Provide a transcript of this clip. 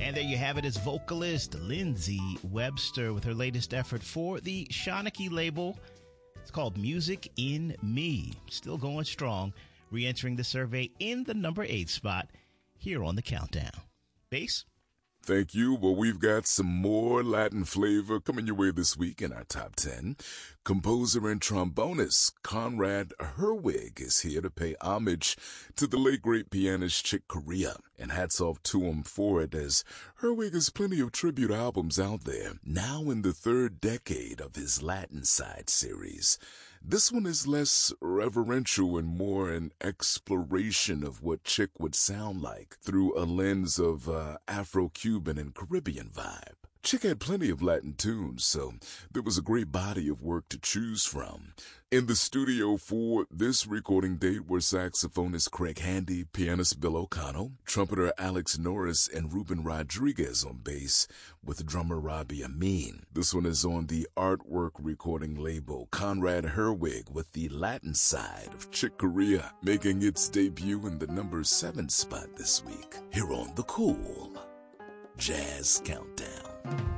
And there you have it, is vocalist Lindsey Webster with her latest effort for the Shanachie label. It's called Music in Me. Still going strong, re-entering the survey in the number 8 spot here on the countdown. Bass? Thank you. Well, we've got some more Latin flavor coming your way this week in our top 10. Composer and trombonist Conrad Herwig is here to pay homage to the late great pianist Chick Corea. And hats off to him for it, as Herwig has plenty of tribute albums out there, now in the 3rd decade of his Latin Side series. This one is less reverential and more an exploration of what Chick would sound like through a lens of Afro-Cuban and Caribbean vibe. Chick had plenty of Latin tunes, so there was a great body of work to choose from. In the studio for this recording date were saxophonist Craig Handy, pianist Bill O'Connell, trumpeter Alex Norris, and Ruben Rodriguez on bass, with drummer Robbie Amin. This one is on the Artwork recording label. Conrad Herwig with the Latin Side of Chick Corea, making its debut in the number 7 spot this week, here on the Cool Jazz Countdown.